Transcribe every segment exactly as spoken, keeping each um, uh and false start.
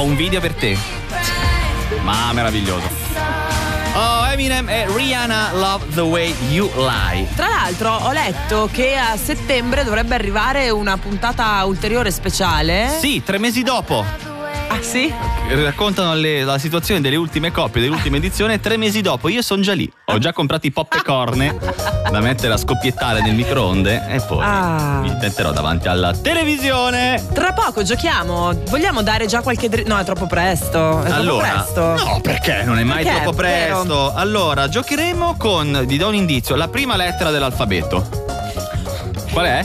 un video per te. Ma meraviglioso. Oh, Eminem e Rihanna, Love the Way You Lie. Tra l'altro ho letto che a settembre dovrebbe arrivare una puntata ulteriore speciale. Sì, tre mesi dopo. Ah sì? Raccontano le, la situazione delle ultime coppie, dell'ultima edizione. Tre mesi dopo io sono già lì. Ho già comprato i popcorn da mettere a scoppiettare nel microonde e poi ah. mi metterò davanti alla televisione. Tra poco giochiamo. Vogliamo dare già qualche dr- no, è troppo presto. È allora, troppo presto. No, perché? Non è mai perché? troppo presto. Vero. Allora, giocheremo con, vi do un indizio, la prima lettera dell'alfabeto. Qual è?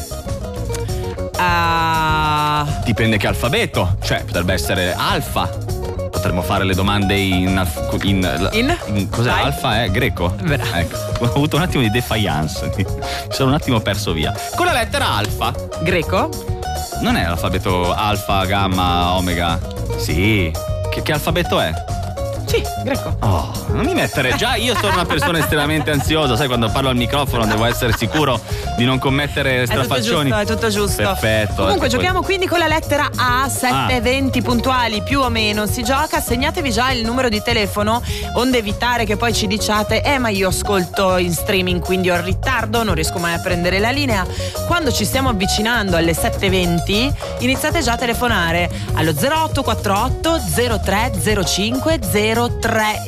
Uh... Dipende che alfabeto. Cioè, potrebbe essere alfa. Potremmo fare le domande in alf- in, in? in cos'è? Vai. Alfa è greco? Ecco, ho avuto un attimo di defiance. Mi sono un attimo perso via. Con la lettera alfa. Greco? Non è l'alfabeto alfa, gamma, omega? Sì. Che, che alfabeto è? Sì, greco. Oh, non mi mettere. Già io sono una persona estremamente ansiosa. Sai, quando parlo al microfono devo essere sicuro di non commettere strafalcioni. È tutto giusto, è tutto giusto. Perfetto. Comunque ecco, giochiamo poi... quindi con la lettera A, sette e venti puntuali più o meno. Si gioca, segnatevi già il numero di telefono, onde evitare che poi ci diciate eh ma io ascolto in streaming quindi ho il ritardo, non riesco mai a prendere la linea. Quando ci stiamo avvicinando alle sette e venti iniziate già a telefonare allo zero otto quattro otto zero tre zero cinque zero tre